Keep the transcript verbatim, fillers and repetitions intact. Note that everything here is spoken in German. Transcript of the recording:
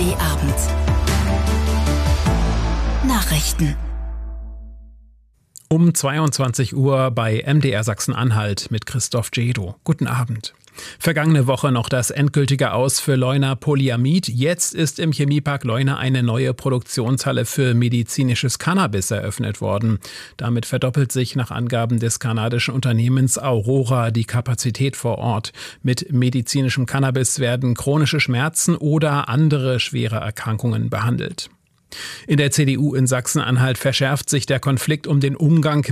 Abend. Nachrichten. Um zweiundzwanzig Uhr bei M D R Sachsen-Anhalt mit Christoph Jedo. Guten Abend. Vergangene Woche noch das endgültige Aus für Leuna Polyamid. Jetzt ist im Chemiepark Leuna eine neue Produktionshalle für medizinisches Cannabis eröffnet worden. Damit verdoppelt sich nach Angaben des kanadischen Unternehmens Aurora die Kapazität vor Ort. Mit medizinischem Cannabis werden chronische Schmerzen oder andere schwere Erkrankungen behandelt. In der C D U in Sachsen-Anhalt verschärft sich der Konflikt um den Umgang